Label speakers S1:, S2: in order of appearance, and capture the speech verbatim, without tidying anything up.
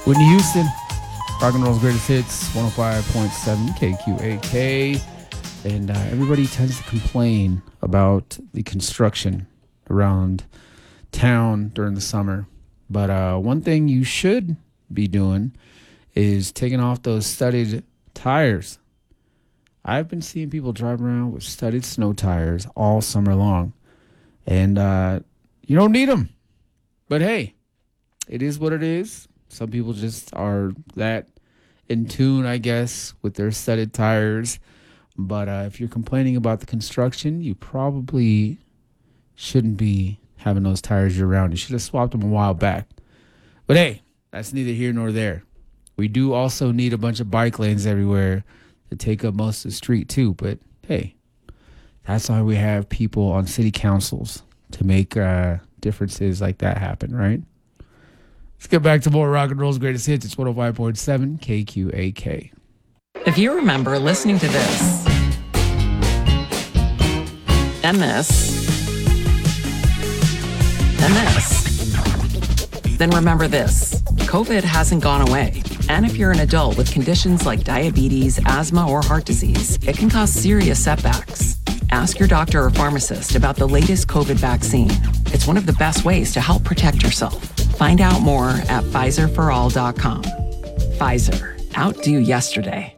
S1: Whitney Houston, rock and roll's greatest hits, one oh five point seven K Q A K. And uh, everybody tends to complain about the construction around town during the summer. But uh, one thing you should be doing is taking off those studded tires. I've been seeing people drive around with studded snow tires all summer long. And uh, you don't need them. But hey, it is what it is. Some people just are that in tune, I guess, with their studded tires. But uh, if you're complaining about the construction, you probably shouldn't be having those tires year round. You should have swapped them a while back. But hey, that's neither here nor there. We do also need a bunch of bike lanes everywhere to take up most of the street too. But hey, that's why we have people on city councils to make uh, differences like that happen, right? Let's get back to more rock and roll's greatest hits. It's one oh five point seven K Q A K.
S2: If you remember listening to this, and this, and this, then remember this. COVID hasn't gone away. And if you're an adult with conditions like diabetes, asthma, or heart disease, it can cause serious setbacks. Ask your doctor or pharmacist about the latest COVID vaccine. It's one of the best ways to help protect yourself. Find out more at Pfizer for all dot com. Pfizer. Outdo yesterday.